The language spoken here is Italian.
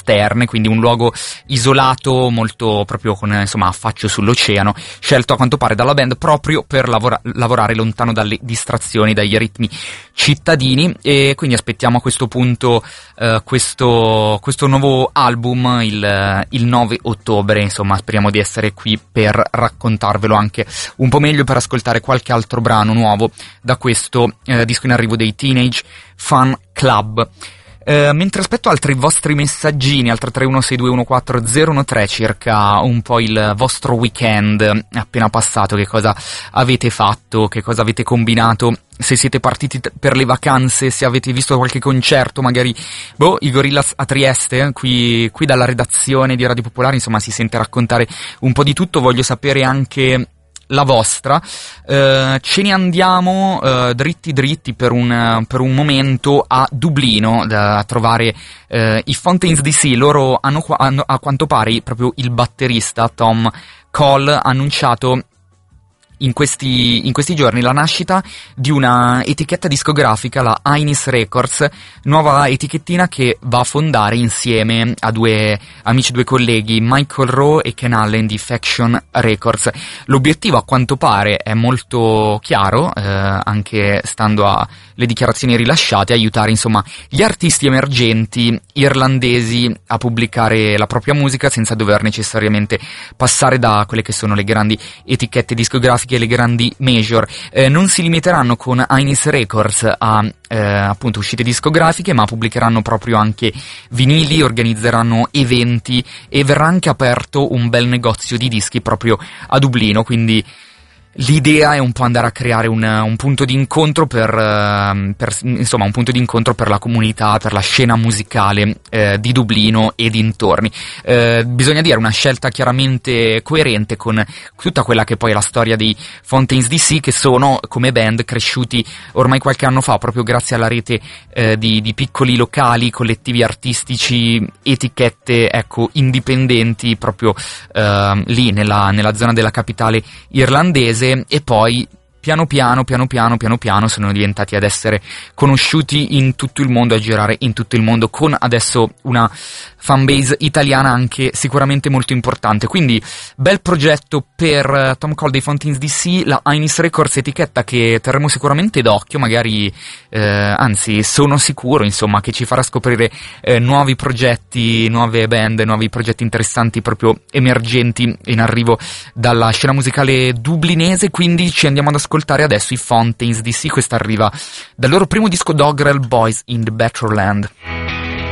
esterne, quindi un luogo isolato, molto proprio con, insomma, affaccio sull'oceano, scelto a quanto pare dalla band proprio per lavorare lontano dalle distrazioni, dagli ritmi cittadini. E quindi aspettiamo a questo punto questo nuovo album il 9 ottobre, insomma speriamo di essere qui per raccontarvelo anche un po' meglio, per ascoltare qualche altro brano nuovo da questo disco in arrivo dei Teenage Fan Club. Mentre aspetto altri vostri messaggini al 331-6214013 circa un po' il vostro weekend appena passato, che cosa avete fatto, che cosa avete combinato, se siete partiti per le vacanze, se avete visto qualche concerto, magari i Gorillaz a Trieste, qui dalla redazione di Radio Popolare, insomma si sente raccontare un po' di tutto. Voglio sapere anche la vostra. Ce ne andiamo dritti per un momento a Dublino a trovare i Fontaines DC. Loro hanno a quanto pare proprio il batterista Tom Cole ha annunciato in questi giorni la nascita di una etichetta discografica, la Ainis Records, nuova etichettina che va a fondare insieme a due colleghi, Michael Rowe e Ken Allen di Faction Records. L'obiettivo a quanto pare è molto chiaro, anche stando alle dichiarazioni rilasciate, aiutare insomma gli artisti emergenti irlandesi a pubblicare la propria musica senza dover necessariamente passare da quelle che sono le grandi etichette discografiche, le grandi major. Non si limiteranno con Ainis Records a appunto uscite discografiche, ma pubblicheranno proprio anche vinili, organizzeranno eventi e verrà anche aperto un bel negozio di dischi proprio a Dublino, quindi l'idea è un po' andare a creare un punto di incontro insomma un punto di incontro per la comunità, per la scena musicale di Dublino e dintorni. Bisogna dire una scelta chiaramente coerente con tutta quella che poi è la storia dei Fontaines DC, che sono come band cresciuti ormai qualche anno fa proprio grazie alla rete di piccoli locali, collettivi artistici, etichette indipendenti proprio lì nella zona della capitale irlandese. E poi piano piano sono diventati ad essere conosciuti in tutto il mondo, a girare in tutto il mondo, con adesso una fanbase italiana anche sicuramente molto importante. Quindi bel progetto per Tom Cole dei Fontaines DC, la Ainis Records, etichetta che terremo sicuramente d'occhio, magari anzi sono sicuro insomma che ci farà scoprire nuovi progetti, nuove band, nuovi progetti interessanti proprio emergenti in arrivo dalla scena musicale dublinese. Quindi ci andiamo ad ascoltare adesso i Fontaines DC. Questa arriva dal loro primo disco Dogrel, Boys in the Better Land.